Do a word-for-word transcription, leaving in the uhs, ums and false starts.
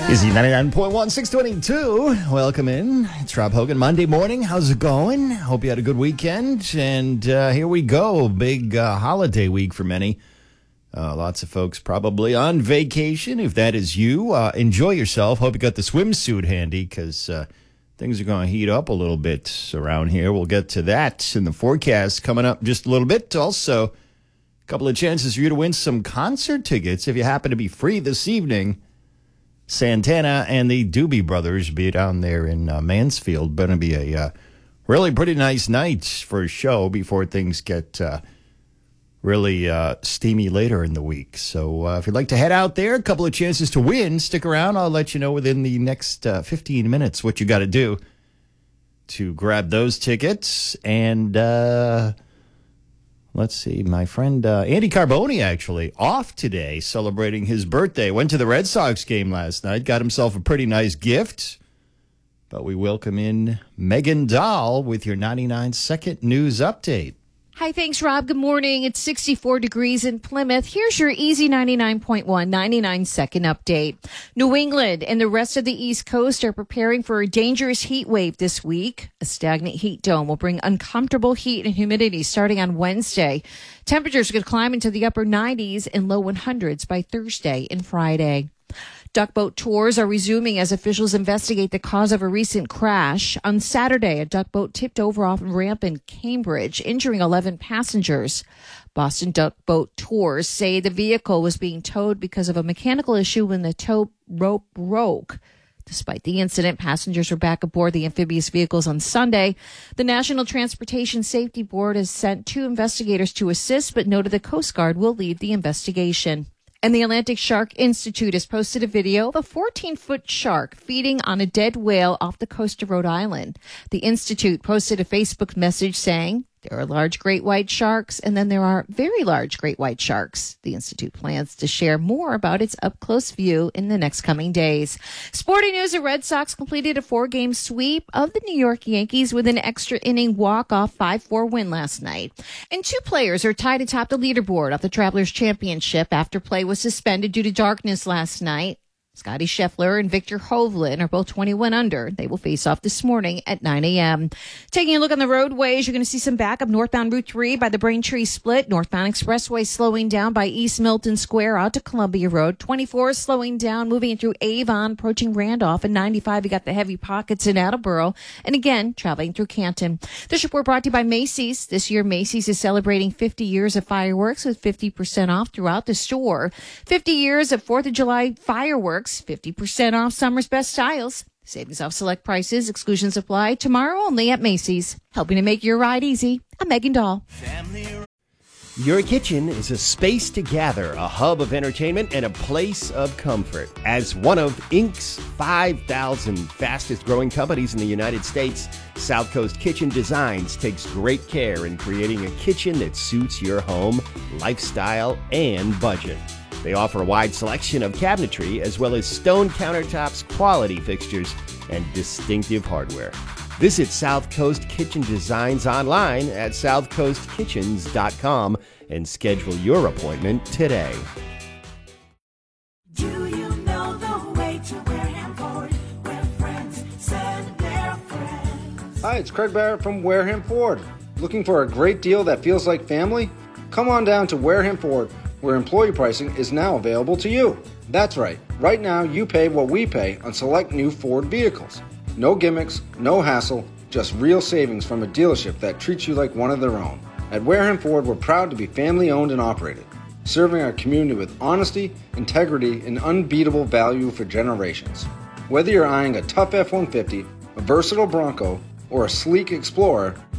Easy ninety-nine point one, six twenty-two. Welcome in. It's Rob Hogan. Monday morning. How's it going? Hope you had a good weekend. And uh, here we go. Big uh, holiday week for many. Uh, lots of folks probably on vacation. If that is you, uh, enjoy yourself. Hope you got the swimsuit handy because uh, things are going to heat up a little bit around here. We'll get to that in the forecast coming up just a little bit. Also, a couple of chances for you to win some concert tickets if you happen to be free this evening. Santana and the Doobie Brothers be down there in uh, Mansfield. Going to be a uh, really pretty nice night for a show before things get uh, really uh, steamy later in the week. So uh, if you'd like to head out there, a couple of chances to win. Stick around. I'll let you know within the next uh, fifteen minutes what you got to do to grab those tickets. And uh, let's see, my friend uh, Andy Carboni actually off today celebrating his birthday. Went to the Red Sox game last night, got himself a pretty nice gift. But we welcome in Megan Dahl with your ninety-nine second news update. Hi, thanks, Rob. Good morning. It's sixty-four degrees in Plymouth. Here's your Easy ninety-nine point one ninety-nine second update. New England and the rest of the East Coast are preparing for a dangerous heat wave this week. A stagnant heat dome will bring uncomfortable heat and humidity starting on Wednesday. Temperatures could climb into the upper nineties and low hundreds by Thursday and Friday. Duckboat tours are resuming as officials investigate the cause of a recent crash. On Saturday, a duckboat tipped over off a ramp in Cambridge, injuring eleven passengers. Boston Duckboat Tours say the vehicle was being towed because of a mechanical issue when the tow rope broke. Despite the incident, passengers were back aboard the amphibious vehicles on Sunday. The National Transportation Safety Board has sent two investigators to assist, but noted the Coast Guard will lead the investigation. And the Atlantic Shark Institute has posted a video of a fourteen-foot shark feeding on a dead whale off the coast of Rhode Island. The Institute posted a Facebook message saying, there are large great white sharks, and then there are very large great white sharks. The Institute plans to share more about its up-close view in the next coming days. Sporting news, the Red Sox completed a four-game sweep of the New York Yankees with an extra-inning walk-off five four win last night. And two players are tied atop the leaderboard of the Travelers Championship after play was suspended due to darkness last night. Scotty Scheffler and Victor Hovland are both twenty-one under. They will face off this morning at nine a.m. Taking a look on the roadways, you're going to see some backup northbound Route three by the Braintree Split. Northbound Expressway slowing down by East Milton Square out to Columbia Road. twenty-four is slowing down, moving through Avon, approaching Randolph. And ninety-five, you got the heavy pockets in Attleboro. And again, traveling through Canton. This report brought to you by Macy's. This year, Macy's is celebrating fifty years of fireworks with fifty percent off throughout the store. fifty years of fourth of July fireworks. fifty percent off summer's best styles. Savings off select prices. Exclusions apply. Tomorrow only at Macy's. Helping to make your ride easy. I'm Megan Dahl. Your kitchen is a space to gather, a hub of entertainment, and a place of comfort. As one of Incorporated's five thousand fastest growing companies in the United States, South Coast Kitchen Designs takes great care in creating a kitchen that suits your home, lifestyle, and budget. They offer a wide selection of cabinetry as well as stone countertops, quality fixtures, and distinctive hardware. Visit South Coast Kitchen Designs online at south coast kitchens dot com and schedule your appointment today. Do you know the way to Wareham Ford, where friends send their friends? Hi, it's Craig Barrett from Wareham Ford. Looking for a great deal that feels like family? Come on down to Wareham Ford, where employee pricing is now available to you. That's right. Right now, you pay what we pay on select new Ford vehicles. No gimmicks, no hassle, just real savings from a dealership that treats you like one of their own. At Wareham Ford, we're proud to be family-owned and operated, serving our community with honesty, integrity, and unbeatable value for generations. Whether you're eyeing a tough F one fifty, a versatile Bronco, or a sleek Explorer,